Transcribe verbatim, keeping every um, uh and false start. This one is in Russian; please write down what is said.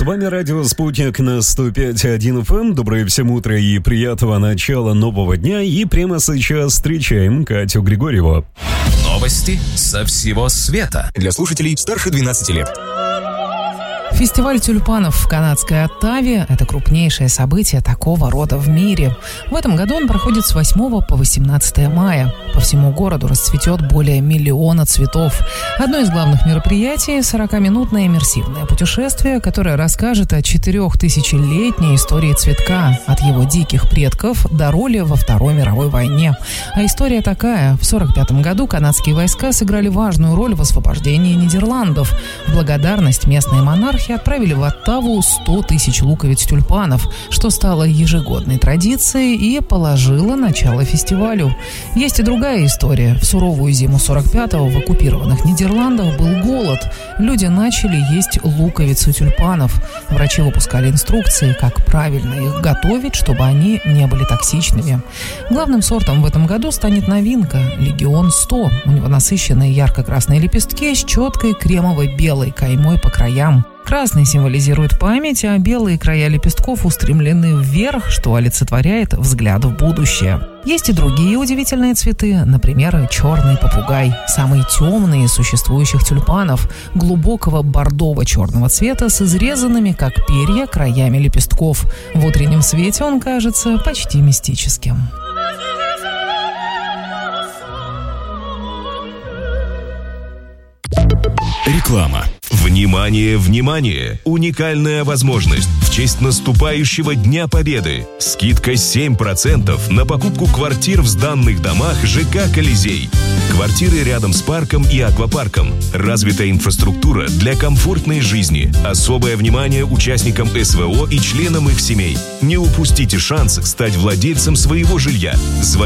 вами радио «Спутник» на сто пять и один эф эм. Доброе всем утро и приятного начала нового дня. И прямо сейчас встречаем Катю Григорьеву. Новости со всего света. Для слушателей старше двенадцати лет. Фестиваль тюльпанов в канадской Оттаве – это крупнейшее событие такого рода в мире. В этом году он проходит с восьмого по восемнадцатое мая. По всему городу расцветет более миллиона цветов. Одно из главных мероприятий – сорокаминутное иммерсивное путешествие, которое расскажет о четырехтысячелетней истории цветка, от его диких предков до роли во Второй мировой войне. А история такая. В сорок пятом году канадские войска сыграли важную роль в освобождении Нидерландов. В благодарность местные монархи отправили в Оттаву сто тысяч луковиц тюльпанов, что стало ежегодной традицией и положило начало фестивалю. Есть и другая история. В суровую зиму сорок пятого в оккупированных Нидерландах был голод. Люди начали есть луковицы тюльпанов. Врачи выпускали инструкции, как правильно их готовить, чтобы они не были токсичными. Главным сортом в этом году станет новинка – Легион сто. У него насыщенные ярко-красные лепестки с четкой кремово-белой каймой по краям. Красный символизирует память, а белые края лепестков устремлены вверх, что олицетворяет взгляд в будущее. Есть и другие удивительные цветы, например, черный попугай, самый темный из существующих тюльпанов, глубокого бордово-черного цвета с изрезанными, как перья, краями лепестков. В утреннем свете он кажется почти мистическим. Реклама. Внимание, внимание! Уникальная возможность в честь наступающего Дня Победы. Скидка семь процентов на покупку квартир в сданных домах ЖК «Колизей». Квартиры рядом с парком и аквапарком. Развитая инфраструктура для комфортной жизни. Особое внимание участникам эс вэ о и членам их семей. Не упустите шанс стать владельцем своего жилья.